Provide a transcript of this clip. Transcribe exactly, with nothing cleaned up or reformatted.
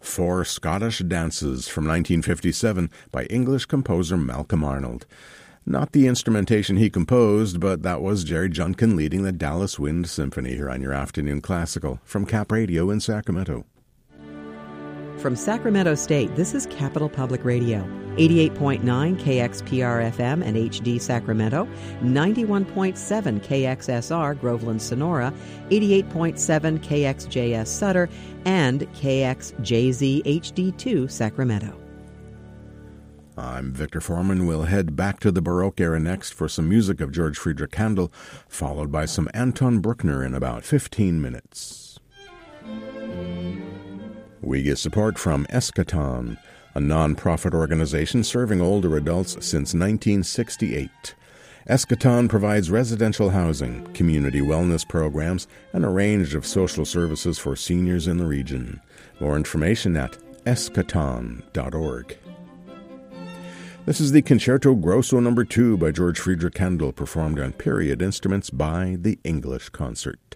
Four Scottish Dances from nineteen fifty-seven by English composer Malcolm Arnold. Not the instrumentation he composed, but that was Jerry Junkin leading the Dallas Wind Symphony here on your Afternoon Classical from Cap Radio in Sacramento. From Sacramento State, this is Capital Public Radio, eighty-eight point nine K X P R F M and H D Sacramento, ninety-one point seven K X S R Groveland Sonora, eighty-eight point seven K X J S Sutter, and K X J Z H D two Sacramento. I'm Victor Foreman. We'll head back to the Baroque era next for some music of George Friedrich Handel, followed by some Anton Bruckner in about fifteen minutes. We get support from Eschaton, a non-profit organization serving older adults since nineteen sixty-eight. Eschaton provides residential housing, community wellness programs, and a range of social services for seniors in the region. More information at eschaton dot org. This is the Concerto Grosso number two by George Friedrich Handel, performed on period instruments by the English Concert.